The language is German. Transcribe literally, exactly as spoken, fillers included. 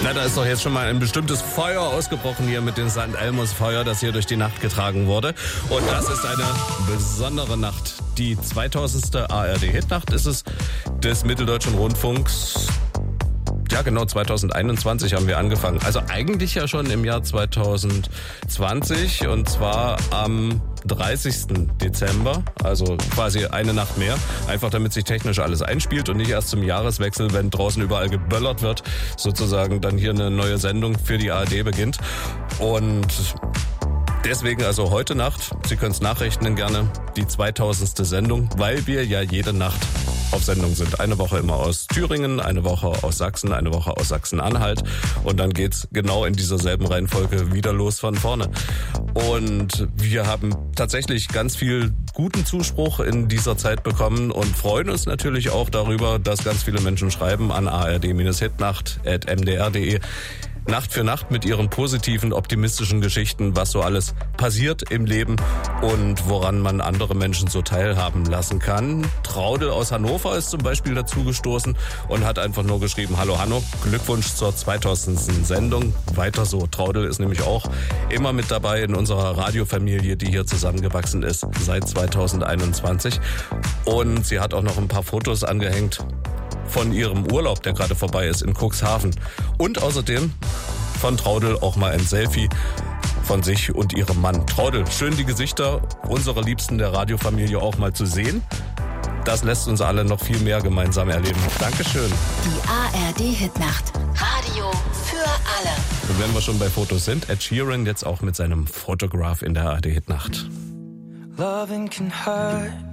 Na, da ist doch jetzt schon mal ein bestimmtes Feuer ausgebrochen hier mit dem Sankt Elmos Feuer, das hier durch die Nacht getragen wurde. Und das ist eine besondere Nacht. Die zweitausendste A R D-Hitnacht ist es des Mitteldeutschen Rundfunks. Ja, genau, zweitausendeinundzwanzig haben wir angefangen. Also eigentlich ja schon im Jahr zweitausendzwanzig und zwar am dreißigsten Dezember, also quasi eine Nacht mehr, einfach damit sich technisch alles einspielt und nicht erst zum Jahreswechsel, wenn draußen überall geböllert wird, sozusagen dann hier eine neue Sendung für die A R D beginnt. Und deswegen also heute Nacht, Sie können es nachrechnen gerne, die zweitausendste Sendung, weil wir ja jede Nacht auf Sendung sind. Eine Woche immer aus Thüringen, eine Woche aus Sachsen, eine Woche aus Sachsen-Anhalt und dann geht's genau in dieser selben Reihenfolge wieder los von vorne. Und wir haben tatsächlich ganz viel guten Zuspruch in dieser Zeit bekommen und freuen uns natürlich auch darüber, dass ganz viele Menschen schreiben an a r d hitnacht at m d r punkt d e. Nacht für Nacht mit ihren positiven, optimistischen Geschichten, was so alles passiert im Leben und woran man andere Menschen so teilhaben lassen kann. Traudel aus Hannover ist zum Beispiel dazu gestoßen und hat einfach nur geschrieben, hallo Hanno, Glückwunsch zur zweitausendsten Sendung. Weiter so. Traudel ist nämlich auch immer mit dabei in unserer Radiofamilie, die hier zusammengewachsen ist seit zweitausendeinundzwanzig. Und sie hat auch noch ein paar Fotos angehängt von ihrem Urlaub, der gerade vorbei ist in Cuxhaven. Und außerdem von Traudel auch mal ein Selfie von sich und ihrem Mann. Traudel, schön die Gesichter unserer Liebsten der Radiofamilie auch mal zu sehen. Das lässt uns alle noch viel mehr gemeinsam erleben. Dankeschön. Die A R D-Hitnacht. Radio für alle. Und wenn wir schon bei Fotos sind, Ed Sheeran jetzt auch mit seinem Photograph in der A R D-Hitnacht. Loving can hurt.